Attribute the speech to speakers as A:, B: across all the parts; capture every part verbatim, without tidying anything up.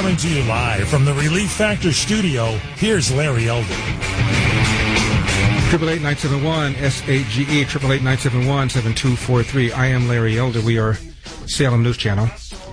A: Coming to you live from the Relief Factor studio, here's Larry Elder.
B: Triple eight nine seven one S A G E triple eight nine seven one seven two four three. I am Larry Elder. We are Salem News Channel.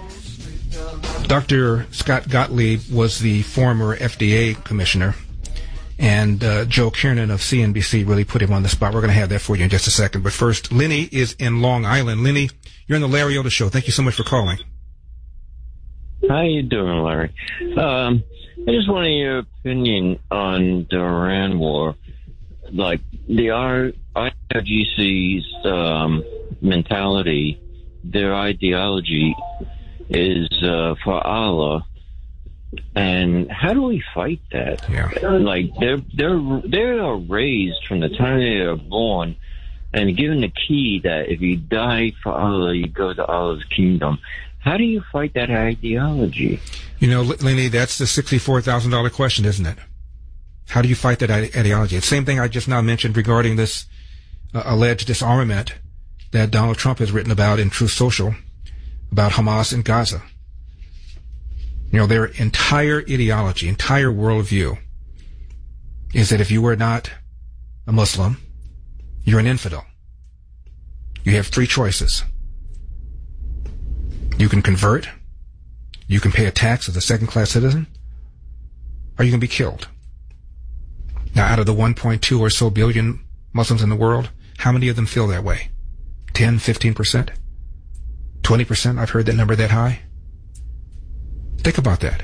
B: Doctor Scott Gottlieb was the former F D A commissioner, and uh, Joe Kiernan of C N B C really put him on the spot. We're going to have that for you in just a second. But first, Lenny is in Long Island. Lenny, you're on the Larry Elder Show. Thank you so much for calling.
C: How you doing, Larry? Um, I just wanted your opinion on the Iran war. Like, the I R G C's um, mentality, their ideology is uh, for Allah. And how do we fight that?
B: Yeah.
C: Like, they're, they're, they are raised from the time they are born and given the key that if you die for Allah, you go to Allah's kingdom. How do you fight that ideology?
B: You know, Lenny, that's the sixty-four thousand dollars question, isn't it? How do you fight that ideology? It's the same thing I just now mentioned regarding this uh, alleged disarmament that Donald Trump has written about in Truth Social about Hamas in Gaza. You know, their entire ideology, entire worldview is that if you are not a Muslim, you're an infidel. You have three choices. You can convert, you can pay a tax as a second-class citizen, or you can be killed. Now, out of the one point two or so billion Muslims in the world, how many of them feel that way? ten, fifteen percent? twenty percent? I've heard that number that high. Think about that.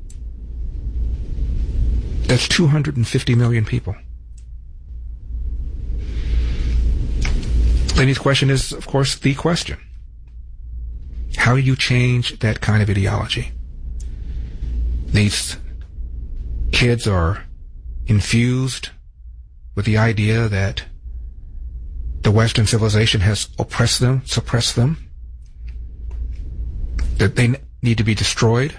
B: That's two hundred fifty million people. Lenny's question is, of course, the question. How do you change that kind of ideology? These kids are infused with the idea that the Western civilization has oppressed them, suppressed them, that they need to be destroyed.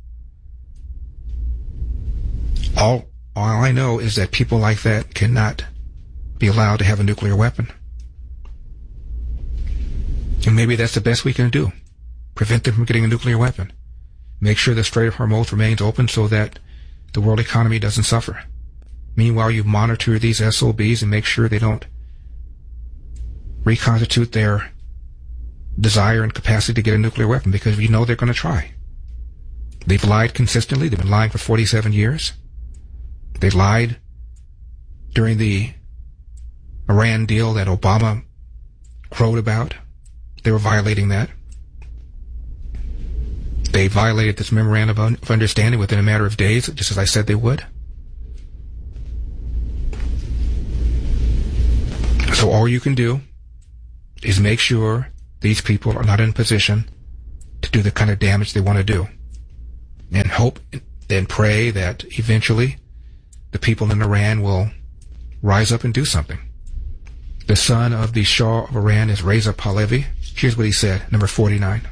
B: All, all I know is that people like that cannot be allowed to have a nuclear weapon. And maybe that's the best we can do. Prevent them from getting a nuclear weapon. Make sure the Strait of Hormuz remains open so that the world economy doesn't suffer. Meanwhile, you monitor these S O Bs and make sure they don't reconstitute their desire and capacity to get a nuclear weapon, because you know they're going to try. They've lied consistently. They've been lying for forty-seven years. They lied during the Iran deal that Obama crowed about. They were violating that. They violated this memorandum of understanding within a matter of days, just as I said they would. So all you can do is make sure these people are not in position to do the kind of damage they want to do. And hope and pray that eventually the people in Iran will rise up and do something. The son of the Shah of Iran is Reza Pahlavi. Here's what he said, number forty-nine.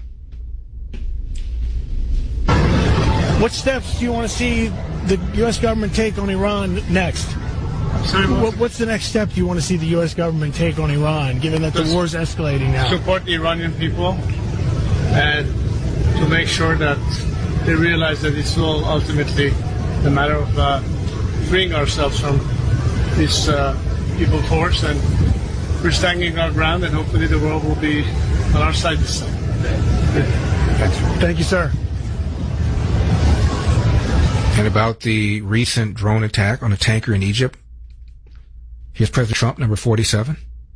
D: What steps do you want to see the U S government take on Iran next? What, what's the next step you want to see the U S government take on Iran, given that the war is escalating now?
E: Support the Iranian people and to make sure that they realize that it's all ultimately a matter of uh, freeing ourselves from this uh, evil force, and we're standing our ground, and hopefully the world will be on our side this time.
D: Thank you, sir.
B: And about the recent drone attack on a tanker in Egypt, here's President Trump, number forty-seven.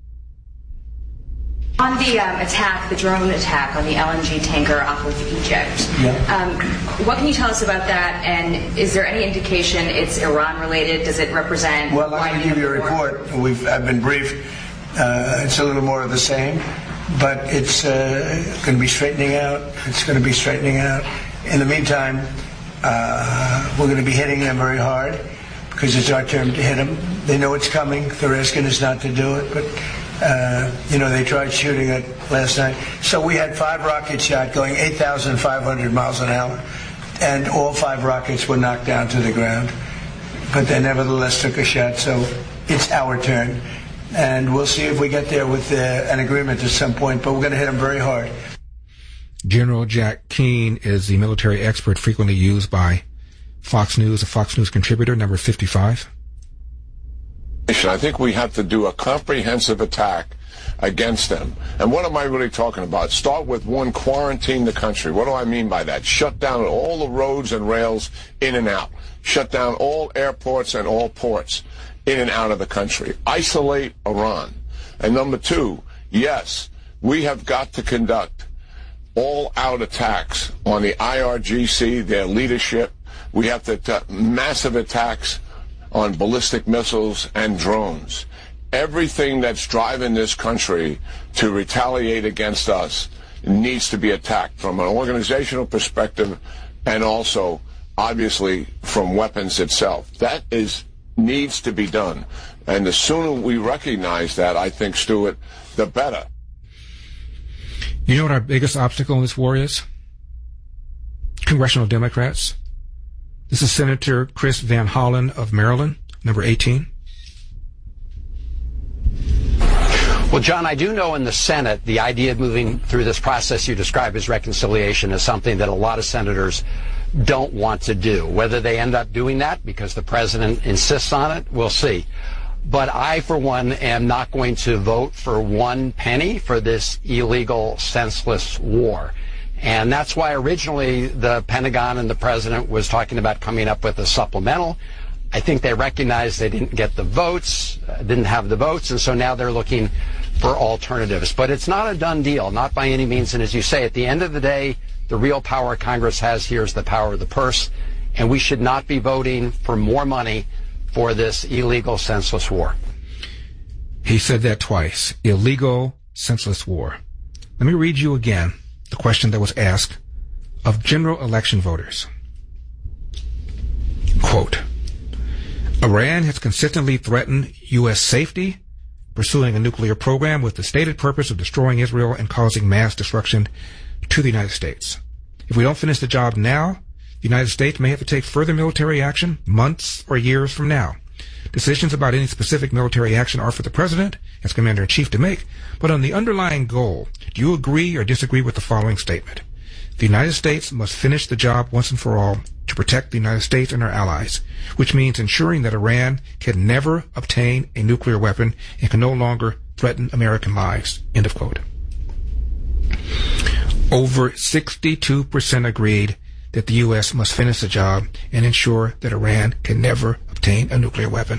F: On the um, attack, the drone attack on the L N G tanker off of Egypt,
G: yeah.
F: um, what can you tell us about that? And is there any indication it's Iran-related? Does it represent?
G: Well, I'm going to give you a report. We've I've been briefed. Uh, it's a little more of the same, but it's uh, going to be straightening out. It's going to be straightening out. In the meantime, uh, we're going to be hitting them very hard because it's our turn to hit them. They know it's coming. They're asking us not to do it, but. Uh, you know, they tried shooting it last night. So we had five rockets shot going eight thousand five hundred miles an hour, and all five rockets were knocked down to the ground. But they nevertheless took a shot, so it's our turn. And we'll see if we get there with uh, an agreement at some point, but we're going to hit them very hard.
B: General Jack Keane is the military expert frequently used by Fox News, a Fox News contributor, number fifty-five.
H: I think we have to do a comprehensive attack against them. And what am I really talking about? Start with one, quarantine the country. What do I mean by that? Shut down all the roads and rails in and out. Shut down all airports and all ports in and out of the country. Isolate Iran. And number two, yes, we have got to conduct all-out attacks on the I R G C, their leadership. We have to t- massive attacks on ballistic missiles and drones. Everything that's driving this country to retaliate against us needs to be attacked from an organizational perspective and also, obviously, from weapons itself. That is needs to be done. And the sooner we recognize that, I think, Stuart, the better.
B: You know what our biggest obstacle in this war is? Congressional Democrats. This is Senator Chris Van Hollen of Maryland, number eighteen.
I: Well, John, I do know in the Senate, the idea of moving through this process you describe as reconciliation is something that a lot of senators don't want to do. Whether they end up doing that because the president insists on it, we'll see. But I, for one, am not going to vote for one penny for this illegal, senseless war. And that's why originally the Pentagon and the president was talking about coming up with a supplemental. I think they recognized they didn't get the votes, uh, didn't have the votes, and so now they're looking for alternatives. But it's not a done deal, not by any means. And as you say, at the end of the day, the real power Congress has here is the power of the purse, and we should not be voting for more money for this illegal, senseless war.
B: He said that twice. Illegal, senseless war. Let me read you again the question that was asked of general election voters. Quote, Iran has consistently threatened U S safety, pursuing a nuclear program with the stated purpose of destroying Israel and causing mass destruction to the United States. If we don't finish the job now, the United States may have to take further military action months or years from now. Decisions about any specific military action are for the president as commander-in-chief to make, but on the underlying goal, do you agree or disagree with the following statement? The United States must finish the job once and for all to protect the United States and our allies, which means ensuring that Iran can never obtain a nuclear weapon and can no longer threaten American lives. End of quote. Over sixty-two percent agreed that the U S must finish the job and ensure that Iran can never obtain a nuclear weapon.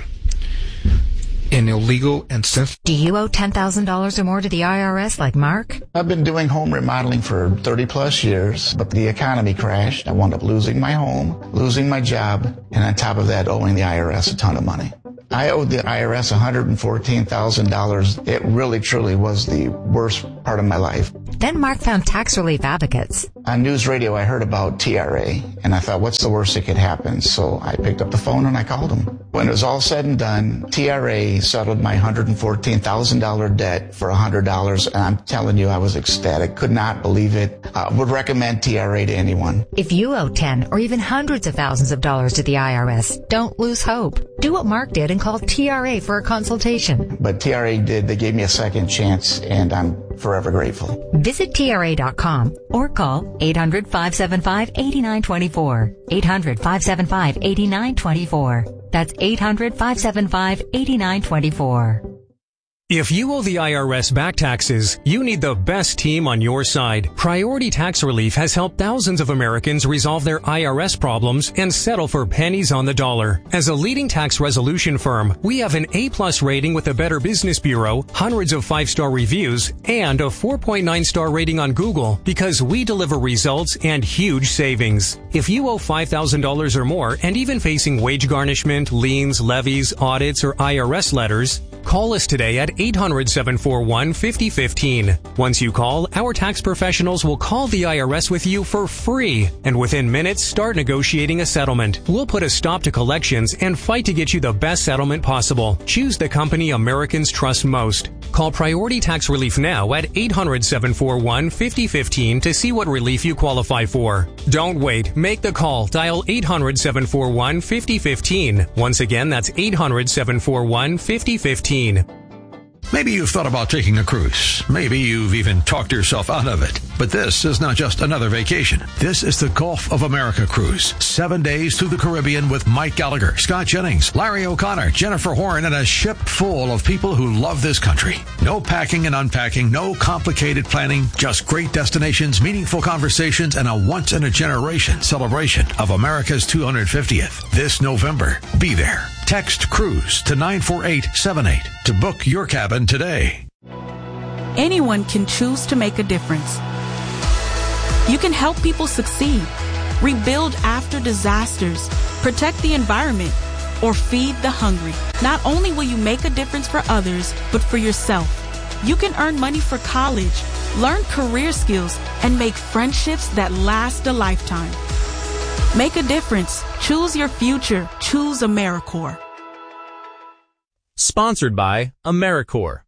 B: An illegal and sensitive...
J: Do you owe ten thousand dollars or more to the I R S like Mark?
K: I've been doing home remodeling for thirty plus years, but the economy crashed. I wound up losing my home, losing my job, and on top of that, owing the I R S a ton of money. I owed the I R S one hundred fourteen thousand dollars. It really, truly was the worst part of my life.
J: Then Mark found tax relief advocates.
K: On news radio, I heard about T R A, and I thought, what's the worst that could happen? So I picked up the phone and I called them. When it was all said and done, T R A settled my one hundred fourteen thousand dollars debt for one hundred dollars, and I'm telling you, I was ecstatic. Could not believe it. Uh, would recommend T R A to anyone.
J: If you owe ten or even hundreds of thousands of dollars to the I R S, don't lose hope. Do what Mark did and call T R A for a consultation.
K: But T R A did. They gave me a second chance, and I'm forever grateful.
J: Visit T R A dot com or call eight hundred, five seven five, eight nine two four. eight hundred, five seven five, eight nine two four. That's eight hundred, five seven five, eight nine two four.
L: If you owe the I R S back taxes, you need the best team on your side. Priority Tax Relief has helped thousands of Americans resolve their I R S problems and settle for pennies on the dollar. As a leading tax resolution firm, we have an A-plus rating with the Better Business Bureau, hundreds of five-star reviews, and a four point nine star rating on Google because we deliver results and huge savings. If you owe five thousand dollars or more and even facing wage garnishment, liens, levies, audits, or I R S letters, call us today at eight hundred, seven four one, five oh one five. Once you call, our tax professionals will call the I R S with you for free, and within minutes start negotiating a settlement. We'll put a stop to collections and fight to get you the best settlement possible. Choose the company Americans trust most. Call Priority Tax Relief now at eight hundred, seven four one, five oh one five to see what relief you qualify for. Don't wait. Make the call. Dial eight hundred, seven four one, five oh one five. Once again, that's eight hundred, seven four one, five oh one five.
M: Maybe you've thought about taking a cruise. Maybe you've even talked yourself out of it. But this is not just another vacation. This is the Gulf of America cruise. Seven days through the Caribbean with Mike Gallagher, Scott Jennings, Larry O'Connor, Jennifer Horn, and a ship full of people who love this country. No packing and unpacking, no complicated planning, just great destinations, meaningful conversations, and a once-in-a-generation celebration of America's two hundred fiftieth. This November, be there. Text CRUISE to nine four eight seven eight to book your cabin today.
N: Anyone can choose to make a difference. You can help people succeed, rebuild after disasters, protect the environment, or feed the hungry. Not only will you make a difference for others, but for yourself. You can earn money for college, learn career skills, and make friendships that last a lifetime. Make a difference. Choose your future. Choose AmeriCorps.
O: Sponsored by AmeriCorps.